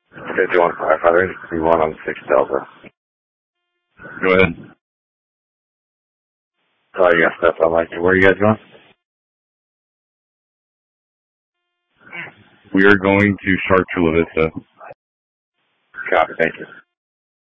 51 firefighter, 31 on 6 Delta. Go ahead. Oh, you got stuff on like where are you guys going? We are going to Shark Chula Vista. Copy, thank you.